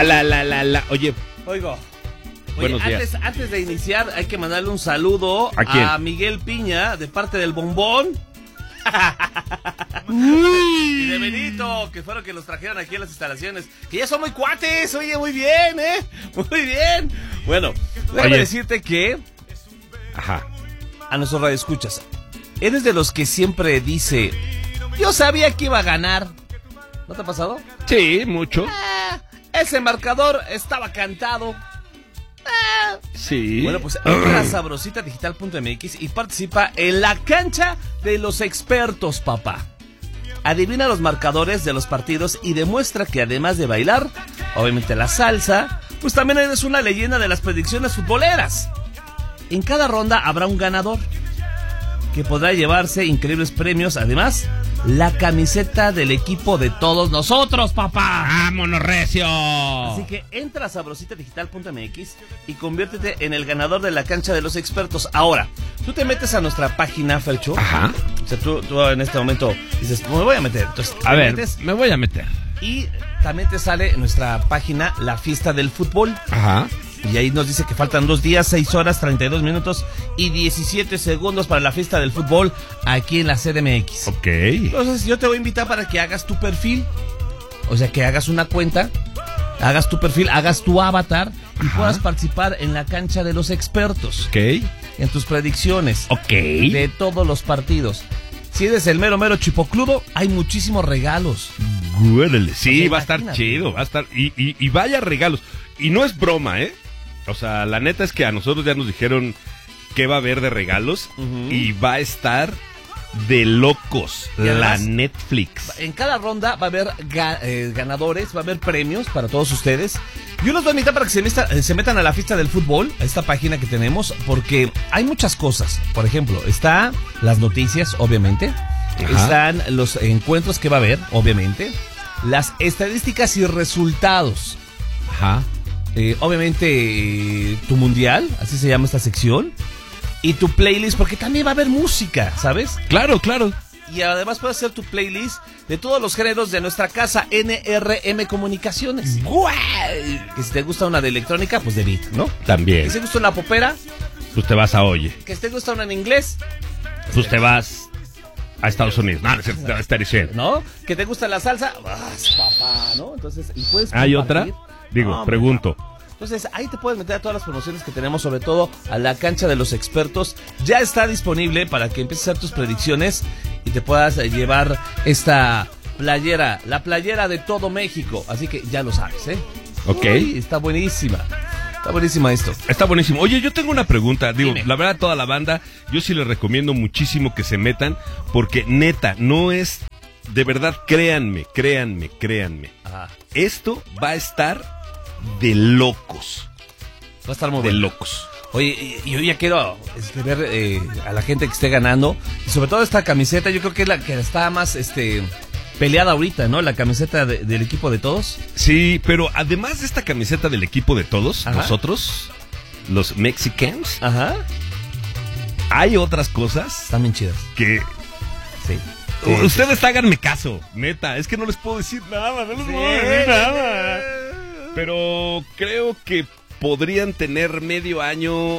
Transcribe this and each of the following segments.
Oye, Oigo. Buenos días. Antes de iniciar, hay que mandarle un saludo ¿A Miguel Piña, de parte del Bombón. Y de Benito, que fueron que los trajeron aquí a las instalaciones. Que ya son muy cuates, oye, muy bien, muy bien. Bueno, déjame decirte que a nuestros radioescuchas, eres de los que siempre dice, yo sabía que iba a ganar. ¿No te ha pasado? Sí, mucho. Ese marcador estaba cantado. Sí. Bueno, pues entra a sabrositadigital.mx y participa en la cancha de los expertos, papá. Adivina los marcadores de los partidos y demuestra que además de bailar, obviamente la salsa, pues también eres una leyenda de las predicciones futboleras. En cada ronda habrá un ganador que podrá llevarse increíbles premios, además la camiseta del equipo de todos nosotros, papá. ¡Vámonos, recio! Así que entra a sabrositadigital.mx y conviértete en el ganador de la cancha de los expertos. Ahora, tú te metes a nuestra página, Fercho. Ajá. O sea, tú en este momento dices, me voy a meter. Entonces, a ver, me voy a meter. Y también te sale nuestra página, La Fiesta del Fútbol. Ajá. Y ahí nos dice que faltan 2 días, 6 horas, 32 minutos y 17 segundos para la fiesta del fútbol aquí en la CDMX. Ok. Entonces yo te voy a invitar para que hagas tu perfil. O sea, que hagas una cuenta, hagas tu perfil, hagas tu avatar y puedas participar en la cancha de los expertos. Ok. En tus predicciones. Ok. De todos los partidos. Si eres el mero chipocludo, hay muchísimos regalos. Guárale. Sí, O sea, va a estar imagínate. chido, va a estar... Y vaya regalos. Y no es broma, ¿eh? O sea, la neta es que a nosotros ya nos dijeron qué va a haber de regalos y va a estar de locos Y además, la Netflix. En cada ronda va a haber ganadores, va a haber premios para todos ustedes. Yo los voy a invitar para que se metan a la fiesta del fútbol, a esta página que tenemos, porque hay muchas cosas. Por ejemplo, está las noticias, obviamente. Están los encuentros que va a haber, obviamente. Las estadísticas y resultados. Ajá. Obviamente tu mundial, así se llama esta sección. Y tu playlist, porque también va a haber música, ¿sabes? Claro, claro. Y además puedes hacer tu playlist de todos los géneros de nuestra casa NRM Comunicaciones. ¡Guau! Que si te gusta una de electrónica, pues de beat, ¿no? También. Que si te gusta una popera, Pues te vas a Oye. que si te gusta una en inglés, Pues te vas a Estados Unidos. No, no, te vas a diciendo. ¿no? Que te gusta la salsa, vas, papá, ¿no? Entonces, y puedes ¿Hay compartir. otra? Digo, No, pregunto. Entonces, ahí te puedes meter a todas las promociones que tenemos, sobre todo a la cancha de los expertos. Ya está disponible para que empieces a hacer tus predicciones y te puedas llevar esta playera, la playera de todo México. Así que ya lo sabes, ¿eh? Ok. Uy, está buenísima. Está buenísima esto. Está buenísimo. Oye, yo tengo una pregunta. Digo, Dime. la verdad, toda la banda, yo sí les recomiendo muchísimo que se metan, porque neta, no es... De verdad, créanme. Ajá. Esto va a estar de locos. Va a estar muy De bueno. locos. Oye, yo ya quiero ver a la gente que esté ganando. Y sobre todo esta camiseta, yo creo que es la que está más peleada ahorita, ¿no? La camiseta del equipo de todos. Sí, pero además de esta camiseta del equipo de todos, Ajá. nosotros, los Mexicans, Ajá. hay otras cosas Están bien chidas. que... Sí. Ustedes háganme caso, neta, es que no les puedo decir nada, no les puedo decir nada. Pero creo que podrían tener medio año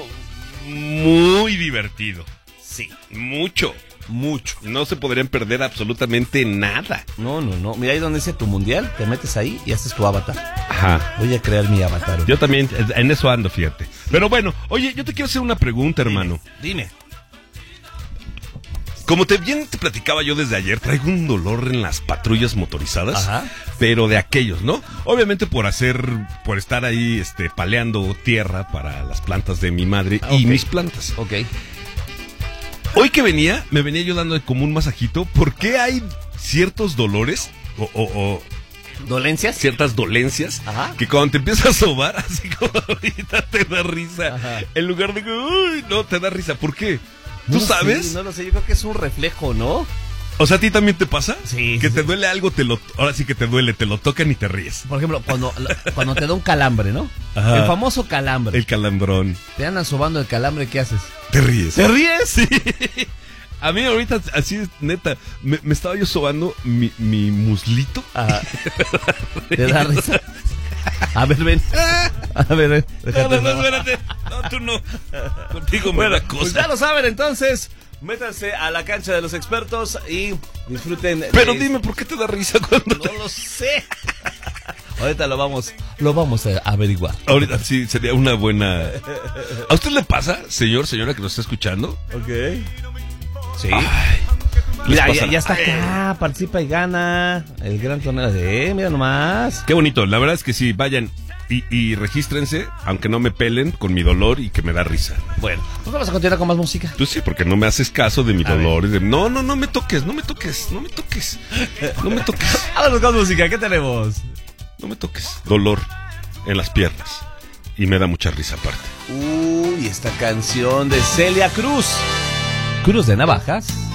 muy divertido. Sí. Mucho. Mucho. No se podrían perder absolutamente nada. No. Mira ahí donde dice tu mundial, te metes ahí y haces tu avatar. Ajá. Voy a crear mi avatar. Yo también en eso ando, fíjate. Pero bueno, oye, yo te quiero hacer una pregunta, hermano. Dime. Como bien te platicaba yo desde ayer, traigo un dolor en las patrullas motorizadas, Ajá. pero de aquellos, ¿no? Obviamente por estar ahí paleando tierra para las plantas de mi madre y Ok. mis plantas. Ok. Hoy que me venía yo dando como un masajito, ¿por qué hay ciertos dolores o ¿Dolencias? ciertas dolencias Ajá. que cuando te empiezas a sobar, así como ahorita te da risa? Ajá. En lugar de que, uy, no, te da risa. ¿Por qué? ¿Tú No sé, sabes? no lo sé, yo creo que es un reflejo, ¿no? O sea, ¿a ti también te pasa? Sí, Que sí, te sí. duele algo, ahora sí que te duele, te lo tocan y te ríes. Por ejemplo, cuando te da un calambre, ¿no? Ajá. El famoso calambre. El calambrón. Te andan sobando el calambre, ¿qué haces? Te ríes. ¿Te ríes? Sí. A mí ahorita, así es, neta, me estaba yo sobando mi muslito. Ajá. ¿Te da risa? A ver, ven. A ver, ven. No, espérate. No, tú no. Contigo me da cosa. Pues ya lo saben, entonces. Métanse a la cancha de los expertos y disfruten. Pero dime, ¿por qué te da risa cuando No lo sé. Ahorita lo vamos a averiguar. Ahorita sí, sería una buena... ¿A usted le pasa, señora que nos está escuchando? Ok. Sí. Ay, Mira, ya está acá, participa y gana el gran torneo de... mira nomás. Qué bonito, la verdad es que sí, vayan y regístrense, aunque no me pelen con mi dolor y que me da risa. Bueno, pues vamos a continuar con más música. Tú sí, porque no me haces caso de mi dolor. No me toques. Vámonos con música, ¿qué tenemos? No me toques. Dolor en las piernas. Y me da mucha risa aparte. Uy, esta canción de Celia Cruz. Cruz de Navajas.